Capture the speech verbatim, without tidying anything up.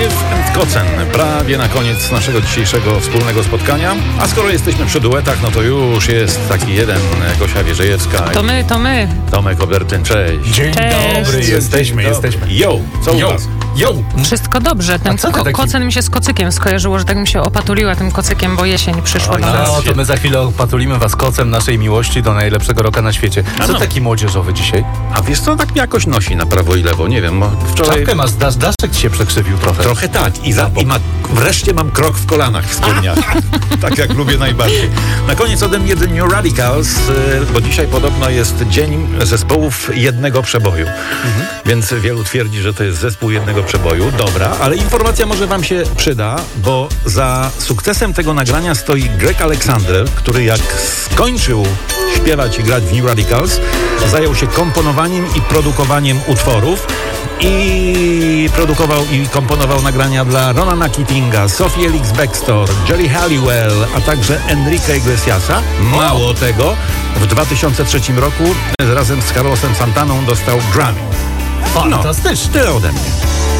Smith and Kotzen. Prawie na koniec naszego dzisiejszego wspólnego spotkania. A skoro jesteśmy przy duetach, no to już jest taki jeden, Gosia Wierzejewska. To my, to my. Tomek Obertyn, cześć. Dzień Cześć. dobry, jesteśmy, Dzień jesteśmy. dobry. Yo, co u Yo, was? yo. Wszystko dobrze. Ten co ty ko- taki- kocen mi się z kocykiem skojarzyło, że tak mi się opatuliła tym kocykiem, bo jesień przyszła. Oj, do nas. No, to my za chwilę opatulimy was kocem naszej miłości do najlepszego roka na świecie. A Co no. taki młodzieżowy dzisiaj? A wiesz co, tak mnie jakoś nosi na prawo i lewo, nie wiem, bo wczoraj... Czapkę masz, dasz, daszek ci się przekrzywił trochę. Trochę tak. I, za, i ma, wreszcie mam krok w kolanach w spodniach. Tak jak lubię najbardziej. Na koniec ode mnie The New Radicals, y, bo dzisiaj podobno jest dzień zespołów jednego przeboju. Mhm. Więc wielu twierdzi, że to jest zespół jednego przeboju. Dobra, ale informacja może wam się przyda, bo za sukcesem tego nagrania stoi Greg Alexander, który jak skończył śpiewać i grać w New Radicals, zajął się komponowaniem i produkowaniem utworów. I produkował i komponował nagrania dla Ronana Keatinga, Sophie Ellis-Bextor, Jerry Halliwell, a także Enrique Iglesiasa. Mało tego, w dwa tysiące trzecim roku razem z Carlosem Santaną dostał Grammy. Fantastycznie. Tyle ode mnie.